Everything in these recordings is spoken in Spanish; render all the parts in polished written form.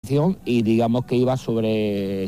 inflación y digamos que iba sobre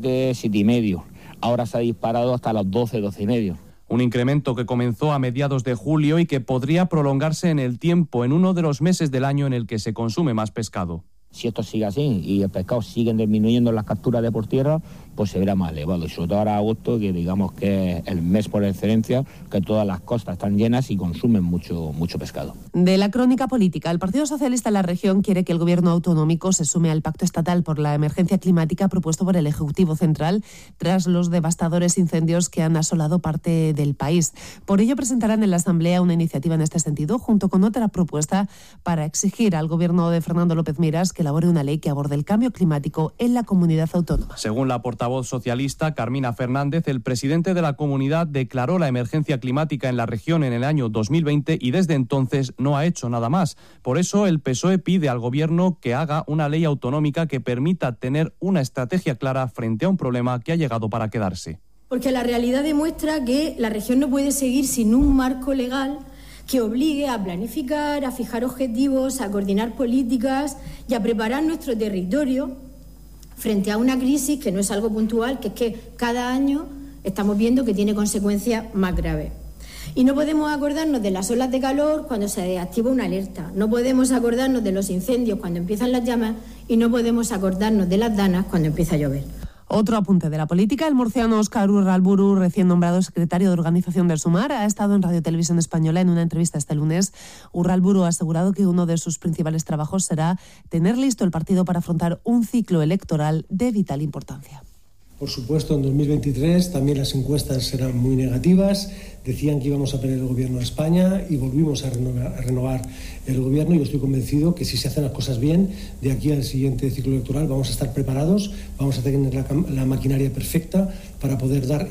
7,5. Ahora se ha disparado hasta los 12,5. Un incremento que comenzó a mediados de julio y que podría prolongarse en el tiempo, en uno de los meses del año en el que se consume más pescado. Si esto sigue así y el pescado siguen disminuyendo las capturas de por tierra, pues se verá más elevado. Y sobre todo ahora agosto, que digamos que es el mes por excelencia, que todas las costas están llenas y consumen mucho pescado. De la crónica política, el Partido Socialista en la región quiere que el gobierno autonómico se sume al pacto estatal por la emergencia climática propuesto por el Ejecutivo Central tras los devastadores incendios que han asolado parte del país. Por ello presentarán en la Asamblea una iniciativa en este sentido, junto con otra propuesta para exigir al gobierno de Fernando López Miras que elabore una ley que aborde el cambio climático en la comunidad autónoma. Según la portavoz socialista Carmina Fernández, el presidente de la comunidad declaró la emergencia climática en la región en el año 2020 y desde entonces no ha hecho nada más. Por eso el PSOE pide al gobierno que haga una ley autonómica que permita tener una estrategia clara frente a un problema que ha llegado para quedarse. Porque la realidad demuestra que la región no puede seguir sin un marco legal que obligue a planificar, a fijar objetivos, a coordinar políticas y a preparar nuestro territorio frente a una crisis que no es algo puntual, que es que cada año estamos viendo que tiene consecuencias más graves. Y no podemos acordarnos de las olas de calor cuando se activa una alerta, no podemos acordarnos de los incendios cuando empiezan las llamas y no podemos acordarnos de las danas cuando empieza a llover. Otro apunte de la política, el murciano Óscar Urralburu, recién nombrado secretario de organización del Sumar, ha estado en Radio Televisión Española en una entrevista este lunes. Urralburu ha asegurado que uno de sus principales trabajos será tener listo el partido para afrontar un ciclo electoral de vital importancia. Por supuesto, en 2023 también las encuestas serán muy negativas. Decían que íbamos a perder el gobierno de España y volvimos a renovar el gobierno. Yo estoy convencido que si se hacen las cosas bien, de aquí al siguiente ciclo electoral vamos a estar preparados, vamos a tener la maquinaria perfecta para poder dar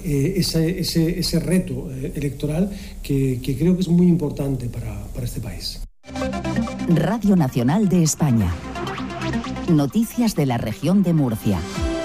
ese reto electoral que creo que es muy importante para este país. Radio Nacional de España. Noticias de la región de Murcia.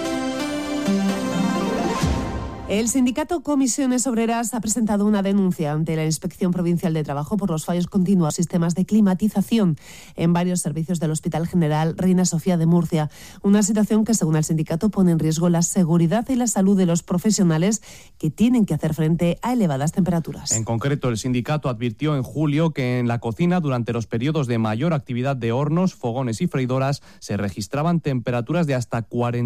El sindicato Comisiones Obreras ha presentado una denuncia ante la Inspección Provincial de Trabajo por los fallos continuos en sistemas de climatización en varios servicios del Hospital General Reina Sofía de Murcia. Una situación que, según el sindicato, pone en riesgo la seguridad y la salud de los profesionales que tienen que hacer frente a elevadas temperaturas. En concreto, el sindicato advirtió en julio que en la cocina, durante los periodos de mayor actividad de hornos, fogones y freidoras, se registraban temperaturas de hasta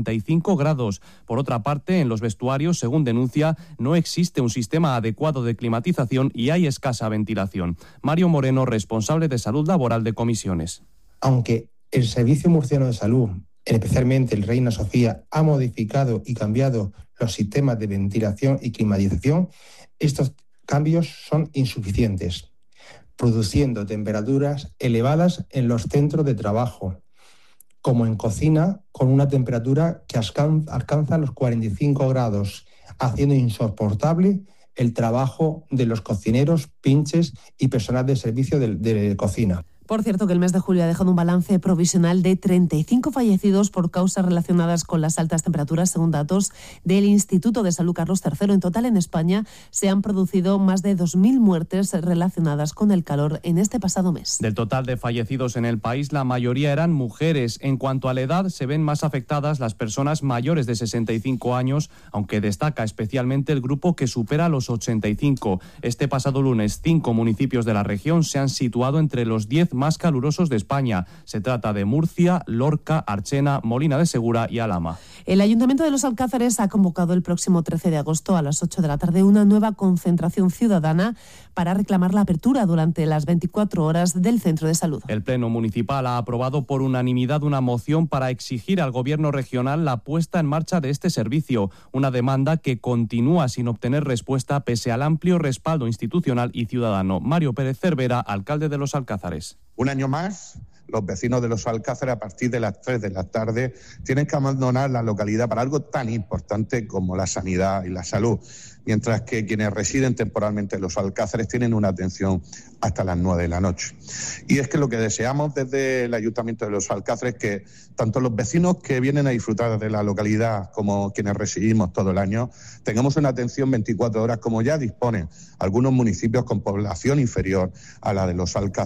45 grados. Por otra parte, en los vestuarios, según denuncia, no existe un sistema adecuado de climatización y hay escasa ventilación. Mario Moreno, responsable de Salud Laboral de Comisiones. Aunque el Servicio Murciano de Salud, especialmente el Reina Sofía, ha modificado y cambiado los sistemas de ventilación y climatización, estos cambios son insuficientes, produciendo temperaturas elevadas en los centros de trabajo, como en cocina, con una temperatura que alcanza los 45 grados, haciendo insoportable el trabajo de los cocineros, pinches y personal de servicio de cocina. Por cierto, que el mes de julio ha dejado un balance provisional de 35 fallecidos por causas relacionadas con las altas temperaturas, según datos del Instituto de Salud Carlos III. En total, en España se han producido más de 2.000 muertes relacionadas con el calor en este pasado mes. Del total de fallecidos en el país, la mayoría eran mujeres. En cuanto a la edad, se ven más afectadas las personas mayores de 65 años, aunque destaca especialmente el grupo que supera los 85. Este pasado lunes, 5 municipios de la región se han situado entre los 10 más calurosos de España. Se trata de Murcia, Lorca, Archena, Molina de Segura y Alhama. El Ayuntamiento de Los Alcázares ha convocado el próximo 13 de agosto a las 8 de la tarde una nueva concentración ciudadana para reclamar la apertura durante las 24 horas del centro de salud. El Pleno Municipal ha aprobado por unanimidad una moción para exigir al Gobierno regional la puesta en marcha de este servicio, una demanda que continúa sin obtener respuesta pese al amplio respaldo institucional y ciudadano. Mario Pérez Cervera, alcalde de Los Alcázares. Un año más, los vecinos de Los Alcázares, a partir de las 3 de la tarde, tienen que abandonar la localidad para algo tan importante como la sanidad y la salud, mientras que quienes residen temporalmente en Los Alcázares tienen una atención hasta las 9 de la noche. Y es que lo que deseamos desde el Ayuntamiento de Los Alcázares es que tanto los vecinos que vienen a disfrutar de la localidad como quienes residimos todo el año tengamos una atención 24 horas como ya disponen algunos municipios con población inferior a la de Los Alcázares.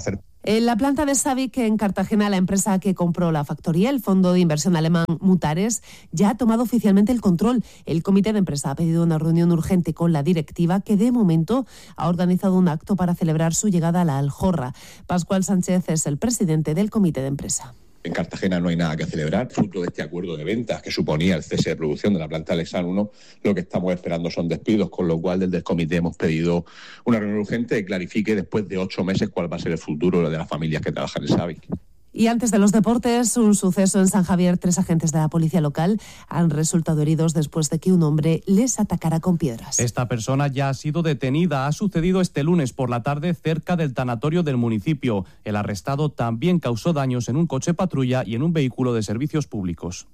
En la planta de Savic, en Cartagena, la empresa que compró la factoría, el fondo de inversión alemán Mutares, ya ha tomado oficialmente el control. El comité de empresa ha pedido una reunión urgente con la directiva, que de momento ha organizado un acto para celebrar su llegada a la Aljorra. Pascual Sánchez es el presidente del comité de empresa. En Cartagena no hay nada que celebrar, fruto de este acuerdo de ventas que suponía el cese de producción de la planta Alexan 1. Lo que estamos esperando son despidos, con lo cual desde el comité hemos pedido una reunión urgente que clarifique después de 8 meses cuál va a ser el futuro de las familias que trabajan en Savic. Y antes de los deportes, un suceso en San Javier. 3 agentes de la policía local han resultado heridos después de que un hombre les atacara con piedras. Esta persona ya ha sido detenida. Ha sucedido este lunes por la tarde cerca del tanatorio del municipio. El arrestado también causó daños en un coche patrulla y en un vehículo de servicios públicos.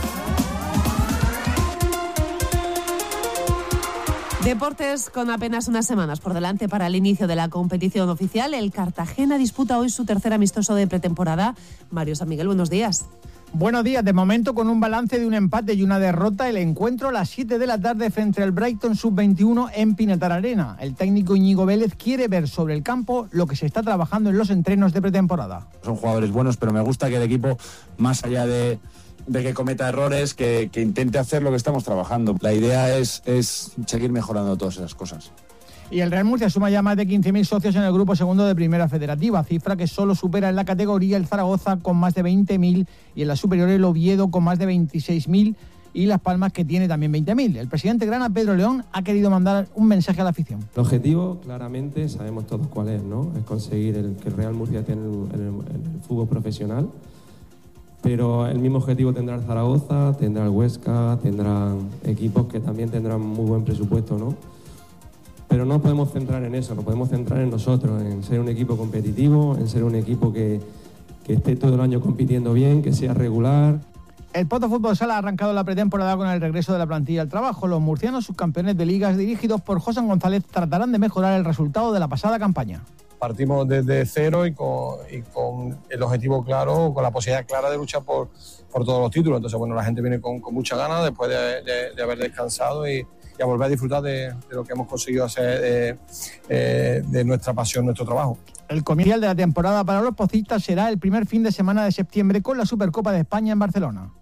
Deportes, con apenas unas semanas por delante para el inicio de la competición oficial. El Cartagena disputa hoy su tercer amistoso de pretemporada. Mario San Miguel, buenos días. Buenos días. De momento, con un balance de un empate y una derrota, el encuentro a las 7 de la tarde frente al Brighton Sub-21 en Pinatar Arena. El técnico Íñigo Vélez quiere ver sobre el campo lo que se está trabajando en los entrenos de pretemporada. Son jugadores buenos, pero me gusta que el equipo, más allá de que cometa errores, que intente hacer lo que estamos trabajando. La idea es seguir mejorando todas esas cosas. Y el Real Murcia suma ya más de 15.000 socios en el grupo segundo de Primera Federativa, cifra que solo supera en la categoría el Zaragoza con más de 20.000 y en la superior el Oviedo con más de 26.000 y Las Palmas, que tiene también 20.000. El presidente grana, Pedro León, ha querido mandar un mensaje a la afición. El objetivo, claramente, sabemos todos cuál es, ¿no? Es conseguir que el Real Murcia esté en el fútbol profesional. Pero el mismo objetivo tendrá el Zaragoza, tendrá el Huesca, tendrán equipos que también tendrán muy buen presupuesto, ¿no? Pero no nos podemos centrar en eso, nos podemos centrar en nosotros, en ser un equipo competitivo, en ser un equipo que esté todo el año compitiendo bien, que sea regular. El Pozo Fútbol Sala ha arrancado la pretemporada con el regreso de la plantilla al trabajo. Los murcianos, subcampeones de ligas, dirigidos por José González, tratarán de mejorar el resultado de la pasada campaña. Partimos desde cero y con el objetivo claro, con la posibilidad clara de luchar por todos los títulos. Entonces, bueno, la gente viene con mucha ganas después de haber descansado y a volver a disfrutar de lo que hemos conseguido hacer de nuestra pasión, nuestro trabajo. El comienzo de la temporada para los pocistas será el primer fin de semana de septiembre con la Supercopa de España en Barcelona.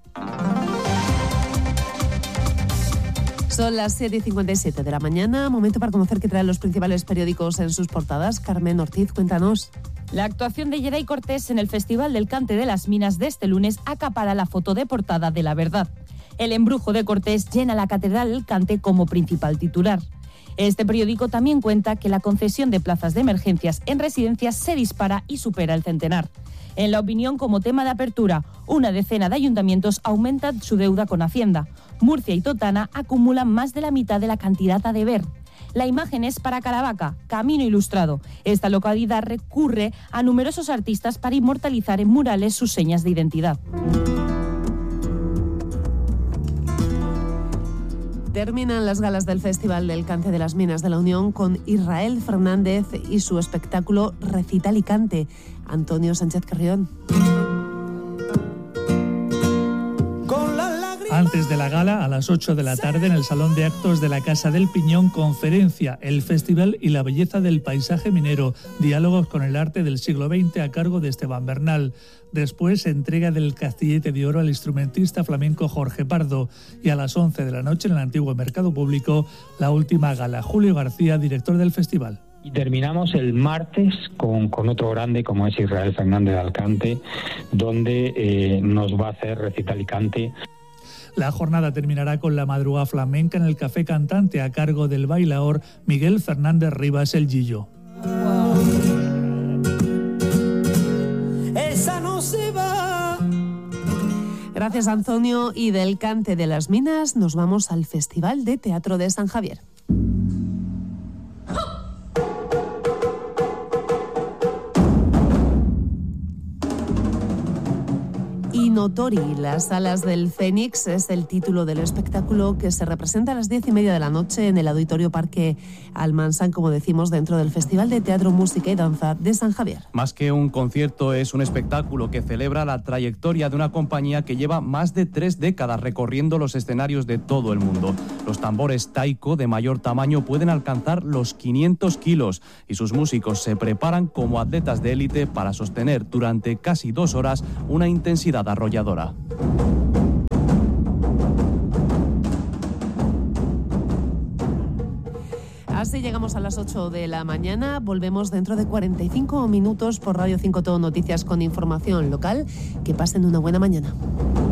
Son las 7:57 de la mañana, momento para conocer qué traen los principales periódicos en sus portadas. Carmen Ortiz, cuéntanos. La actuación de Yeray Cortés en el Festival del Cante de las Minas de este lunes acapara la foto de portada de La Verdad. El embrujo de Cortés llena la Catedral del Cante como principal titular. Este periódico también cuenta que la concesión de plazas de emergencias en residencias se dispara y supera el centenar. En La Opinión, como tema de apertura, una decena de ayuntamientos aumentan su deuda con Hacienda. Murcia y Totana acumulan más de la mitad de la cantidad a deber. La imagen es para Caravaca, Camino Ilustrado. Esta localidad recurre a numerosos artistas para inmortalizar en murales sus señas de identidad. Terminan las galas del Festival del Cante de las Minas de la Unión con Israel Fernández y su espectáculo Recital y Cante. Antonio Sánchez Carrión. Antes de la gala, a las 8 de la tarde, en el Salón de Actos de la Casa del Piñón, conferencia, el Festival y la belleza del paisaje minero, diálogos con el arte del siglo XX a cargo de Esteban Bernal. Después, entrega del Castillete de Oro al instrumentista flamenco Jorge Pardo. Y a las 11 de la noche, en el antiguo Mercado Público, la última gala. Julio García, director del festival. Y terminamos el martes con otro grande como es Israel Fernández de Alcante, donde nos va a hacer Recital y Cante. La jornada terminará con la madrugada flamenca en el Café Cantante a cargo del bailaor Miguel Fernández Rivas El Gillo. Esa no se va. Gracias, Antonio. Y del Cante de las Minas nos vamos al Festival de Teatro de San Javier. Notori, las alas del Fénix, es el título del espectáculo que se representa a las 10:30 de la noche en el Auditorio Parque Almanzán, como decimos, dentro del Festival de Teatro, Música y Danza de San Javier. Más que un concierto, es un espectáculo que celebra la trayectoria de una compañía que lleva más de 3 décadas recorriendo los escenarios de todo el mundo. Los tambores taiko de mayor tamaño pueden alcanzar los 500 kilos y sus músicos se preparan como atletas de élite para sostener durante casi 2 horas una intensidad arrolladora. Así llegamos a las 8 de la mañana. Volvemos dentro de 45 minutos por Radio 5 Todo Noticias con información local. Que pasen una buena mañana.